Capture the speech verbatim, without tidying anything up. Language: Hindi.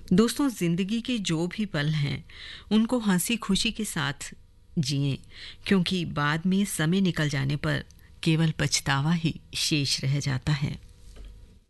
दोस्तों, ज़िंदगी के जो भी पल हैं उनको हंसी खुशी के साथ जिएं, क्योंकि बाद में समय निकल जाने पर केवल पछतावा ही शेष रह जाता है।